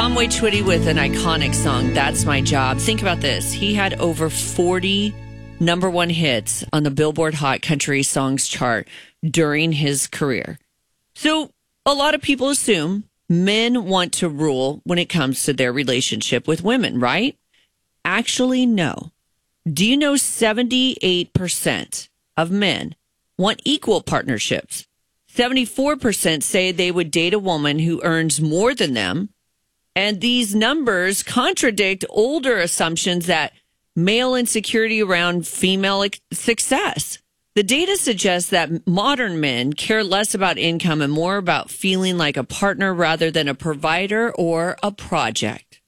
Conway Twitty with an iconic song, That's My Job. Think about this. He had over 40 number one hits on the Billboard Hot Country Songs chart during his career. So a lot of people assume men want to rule when it comes to their relationship with women, right? Actually, no. Do you know 78% of men want equal partnerships? 74% say they would date a woman who earns more than them. And these numbers contradict older assumptions that male insecurity around female success. The data suggests that modern men care less about income and more about feeling like a partner rather than a provider or a project.